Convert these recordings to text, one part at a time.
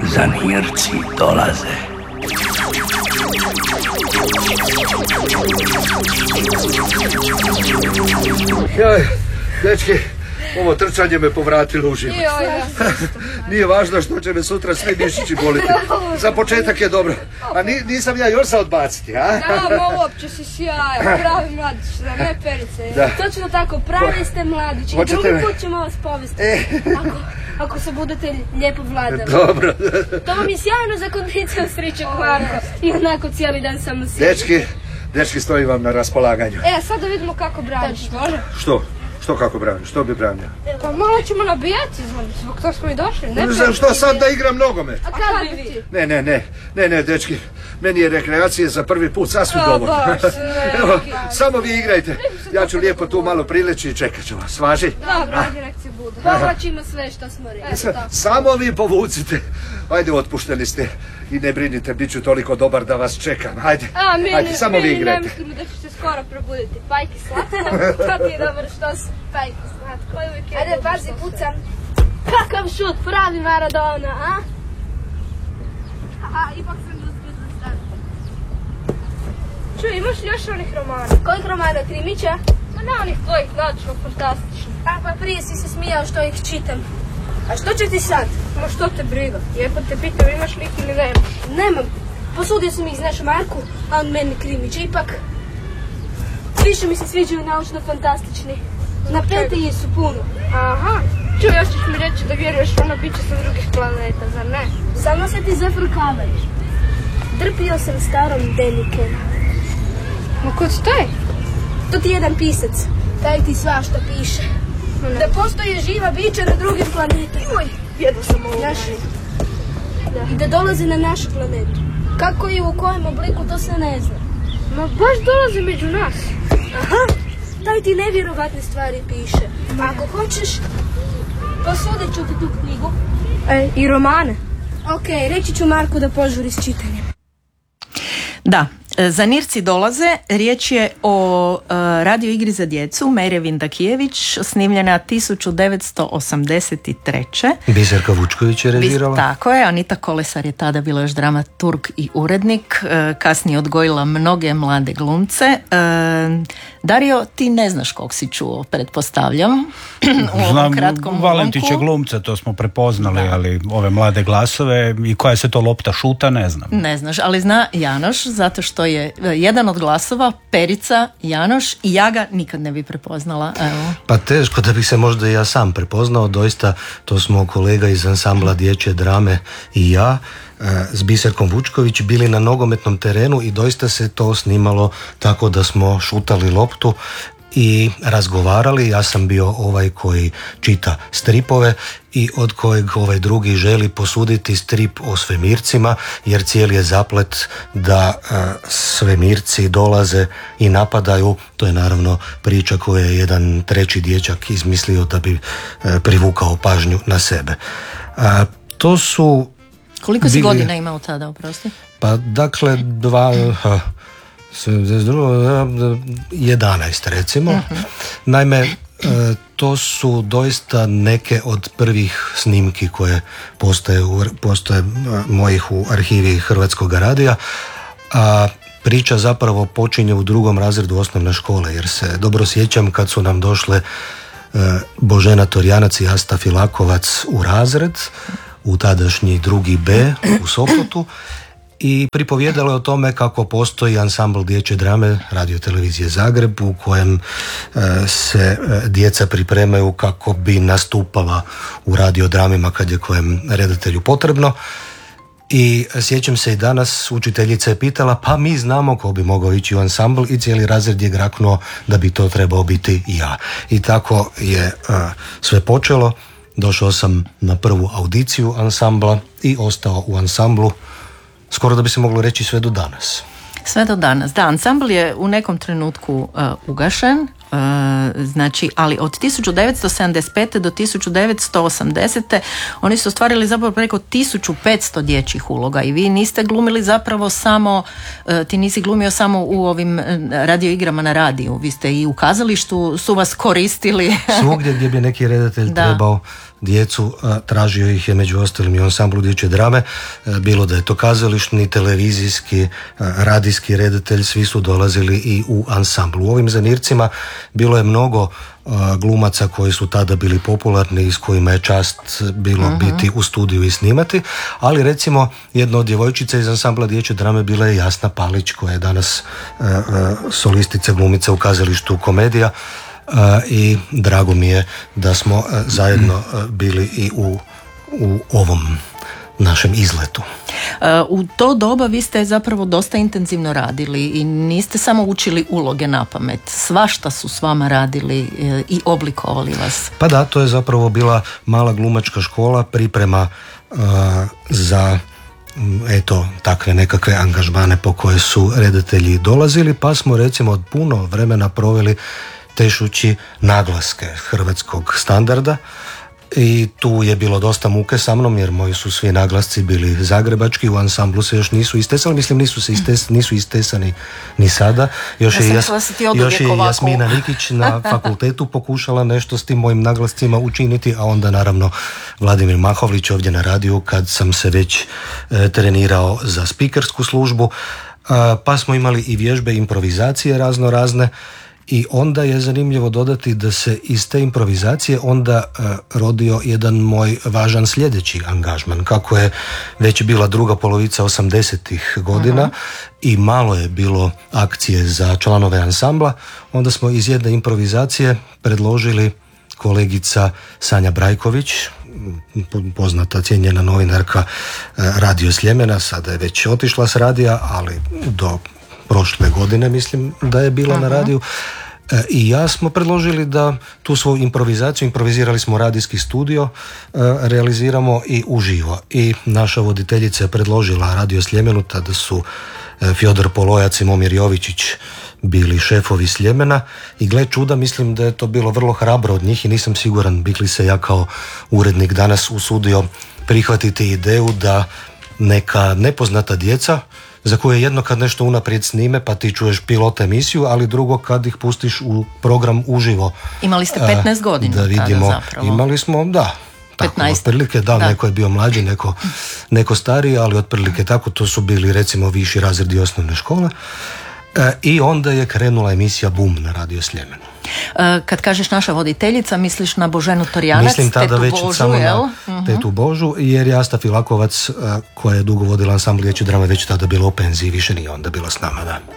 Zanirci dolaze. Joj, dečki, ovo trčanje me povratilo u život. Nije važno što će me sutra sve mišići boliti. Za početak je dobro. A nisam ja još za odbaciti, a? Da, ma uopće si sjajan, pravi mladić, za ne Perice. Da. Točno tako, pravi ste mladić. I drugi put ćemo vas povesti. Ako se budete lijepo vladali. Dobro. To vam je sjajno za kondiciju, stričak Marko. I onako cijeli dan samo sjedi. Dečki, stojim vam na raspolaganju. Sad da vidimo kako braniš, može? Što kako branim? Što bi branio? Pa malo ćemo nabijati, zbog toga smo i došli. Ne znam što sad da igram nogomet. A kada bi ti? Ne, dečki, meni je rekreacije za prvi put sasvim dovoljno. Evo, samo vi igrajte. Ja ću lijepo tu malo prileći i čekat ću vas. Važi? Dobro, direkcije budu. Povlačimo sve što smo rekli. Samo vi povucite. Ajde, otpušteni ste. I ne brinite, bit ću toliko dobar da vas čekam. Ajde, samo vi igrajte. Ne mislimo da ću se skoro probuditi. Pajki slatko. To ti je dobro što si. Pajki slatko. Ajde, pazi, pucam. Kakav šut, pravi Maradona, a? Ipak sam uspio zastaviti. Čuj, imaš li još onih romana? Kojih romana, Krimića? Ne onih tvojih, naučno, fantastičnih. Pa prije si se smijao što ih čitam. A što će ti sad? Ma što te briga? Lijepo te pitam, imaš lik ili nemaš? Nemam. Posudio sam ih, znaš, Marku, a on meni Krimića. Ipak, više mi se sviđaju naučno fantastični. Napetiji su puno. Aha. Čuj, još ćeš mi reći da vjeruješ ono biće sa drugih planeta, zar ne? Samo se ti zafrkavaš. Drpio sam starom Denikena. Ma kod si taj? To ti je jedan pisac. Taj ti svašta piše. Da postoje živa bića na drugim planetima. Jedno sam ovo. I da dolaze na našu planetu. Kako i u kojem obliku, to se ne zna. Ma baš dolaze među nas. Aha, taj ti nevjerovatne stvari piše. Ako hoćeš, posudit ću ti tu knjigu. I romane. Ok, reći ću Marku da požuri s čitanjem. Da, Zanirci dolaze, riječ je o radio igri za djecu Mere Vindakijević, snimljena 1983. Biserka Vučković je režirala. Tako je, Anita Kolesar je tada bila još dramaturg i urednik, kasnije odgojila mnoge mlade glumce. Dario, ti ne znaš kog si čuo, pretpostavljam. Znam Valentiće glumca, to smo prepoznali, ali ove mlade glasove i koja se to lopta šuta, ne znam. Ne znaš, ali zna Janoš, zato što je jedan od glasova Perica, Janoš, i ja ga nikad ne bi prepoznala. Evo. Pa teško da bih se možda i ja sam prepoznao, doista to smo kolega iz ansambla dječje drame i ja s Biserkom Vučković bili na nogometnom terenu i doista se to snimalo tako da smo šutali loptu i razgovarali. Ja sam bio ovaj koji čita stripove i od kojeg ovaj drugi želi posuditi strip o svemircima, jer cijeli je zaplet da svemirci dolaze i napadaju. To je naravno priča koju je jedan treći dječak izmislio da bi privukao pažnju na sebe. To su... Koliko si godina imao tada, oprosti? Pa dakle 11 recimo. Uh-huh. Naime, to su doista neke od prvih snimki koje postoje mojih u arhivi Hrvatskog radija, a priča zapravo počinje u 2. razredu osnovne škole, jer se dobro sjećam kad su nam došle Božena Torjanac i Asta Filakovac u razred, u tadašnji 2. B u Sopotu, i pripovjedalo je o tome kako postoji ansambl dječje drame Radio Televizije Zagreb u kojem se djeca pripremaju kako bi nastupala u radiodramima kad je kojem redatelju potrebno. I sjećam se i danas, učiteljica je pitala, pa mi znamo ko bi mogao ići u ansambl, i cijeli razred je graknuo da bi to trebao biti ja. I tako je sve počelo. Došao sam na prvu audiciju ansambla i ostao u ansamblu skoro da bi se moglo reći sve do danas. Sve do danas, da. Ansambl je u nekom trenutku ugašen, znači, ali od 1975. do 1980. oni su ostvarili zapravo preko 1500 dječjih uloga i vi niste glumili zapravo samo, ti nisi glumio samo u ovim radio igrama na radiju, vi ste i u kazalištu su vas koristili. Svugdje gdje bi neki redatelj trebao djecu, tražio ih je među ostalim i u ansamblu dječje drame, bilo da je to kazališni, televizijski, radijski redatelj, svi su dolazili i u ansamblu. U ovim zanircima bilo je mnogo glumaca koji su tada bili popularni i s kojima je čast bilo biti u studiju i snimati, ali recimo jedna od djevojčica iz ansambla dječje drame bila je Jasna Palić, koja je danas solistica, glumica u kazalištu Komedija, i drago mi je da smo zajedno bili i u ovom našem izletu. U to doba vi ste zapravo dosta intenzivno radili i niste samo učili uloge na pamet. Svašta su s vama radili i oblikovali vas. Pa da, to je zapravo bila mala glumačka škola, priprema za takve nekakve angažmane po koje su redatelji dolazili, pa smo recimo od puno vremena proveli tešući naglaske hrvatskog standarda. I tu je bilo dosta muke sa mnom, jer moji su svi naglasci bili zagrebački, u ansamblu se još nisu istesali, mislim nisu istesani ni sada. Još je Jasmina Nikić na fakultetu pokušala nešto s tim mojim naglascima učiniti, a onda naravno Vladimir Mahovlić ovdje na radiju kad sam se već trenirao za spikersku službu, pa smo imali i vježbe, improvizacije razno razne. I onda je zanimljivo dodati da se iz te improvizacije onda rodio jedan moj važan sljedeći angažman. Kako je već bila druga polovica 80-ih godina i malo je bilo akcije za članove ansambla, onda smo iz jedne improvizacije predložili kolegica Sanja Brajković, poznata cijenjena novinarka Radio Sljemena, sada je već otišla s radija, ali do prošle godine mislim da je bila na radiju, i ja smo predložili da tu svoju improvizaciju, improvizirali smo radijski studio, realiziramo i uživo. I naša voditeljica je predložila Radio Sljemenu, tada su Fjodor Polojac i Momir Jovičić bili šefovi Sljemena, i gle čuda, mislim da je to bilo vrlo hrabro od njih i nisam siguran bih li se ja kao urednik danas usudio prihvatiti ideju da neka nepoznata djeca, za koje jedno kad nešto unaprijed snime pa ti čuješ pilot emisiju, ali drugo kad ih pustiš u program uživo. Imali ste 15 godina da vidimo, tada zapravo. Imali smo, da, tako, otprilike, da, neko je bio mlađi, neko stariji, ali otprilike tako, to su bili recimo viši razredi osnovne škole. I onda je krenula emisija Bum na Radio Sljemenu. Kad kažeš naša voditeljica, misliš na Boženu Torjanac, mislim tada Tetu već Božu, samo jel? Na Tetu Božu, jer je Asta Filakovac, koja je dugo vodila ansambl dječje drame, već tada bila u penziji, više nije onda bila s nama, da.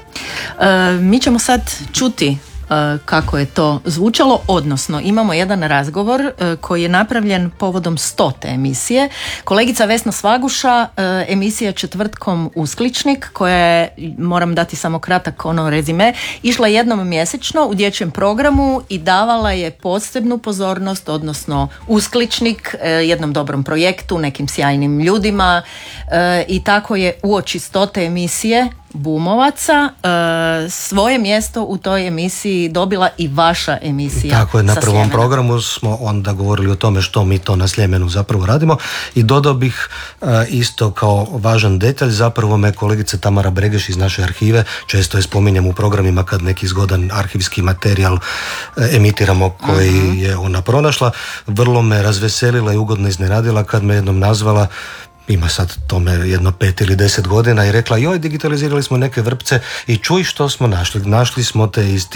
Mi ćemo sad čuti kako je to zvučalo, odnosno imamo jedan razgovor koji je napravljen povodom 100. emisije. Kolegica Vesna Svaguša, emisija Četvrtkom Uskličnik, koja je, moram dati samo kratak rezime, išla jednom mjesečno u dječjem programu i davala je posebnu pozornost, odnosno uskličnik jednom dobrom projektu, nekim sjajnim ljudima, i tako je uoči 100. emisije Bumovaca svoje mjesto u toj emisiji dobila i vaša emisija. Tako je, na prvom programu smo onda govorili o tome što mi to na Sljemenu zapravo radimo, i dodao bih isto kao važan detalj, zapravo me kolegica Tamara Bregeš iz naše arhive, često je spominjem u programima kad neki zgodan arhivski materijal emitiramo koji je ona pronašla, vrlo me razveselila i ugodno iznenadila kad me jednom nazvala, ima sad tome jedno 5 ili 10 godina, i rekla: joj, digitalizirali smo neke vrpce i čuj što smo našli. Našli smo te iz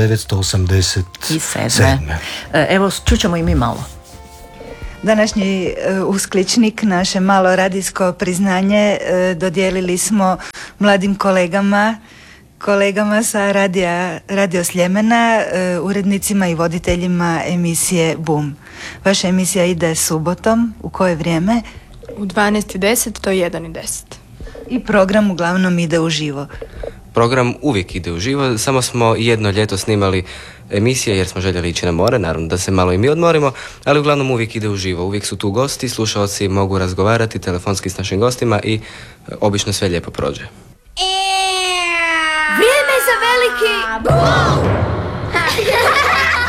1987. Evo, čućemo i mi malo. Današnji uskličnik, naše malo radijsko priznanje, dodijelili smo mladim kolegama sa Radio Sljemena, urednicima i voditeljima emisije Bum. Vaša emisija ide subotom, u koje vrijeme? U 12:10 do 1:10. I program uglavnom ide uživo. Program uvijek ide uživo, samo smo jedno ljeto snimali emisije jer smo željeli ići na more, naravno da se malo i mi odmorimo, ali uglavnom uvijek ide uživo. Uvijek su tu gosti, slušalci mogu razgovarati telefonski s našim gostima i obično sve lijepo prođe. Vrijeme za veliki bum!